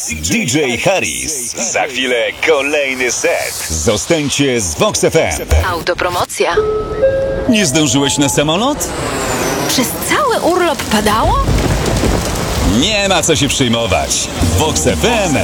DJ Harris. Za chwilę kolejny set. Zostańcie z Vox FM. Autopromocja. Nie zdążyłeś na samolot? Przez cały urlop padało? Nie ma co się przejmować. Vox FM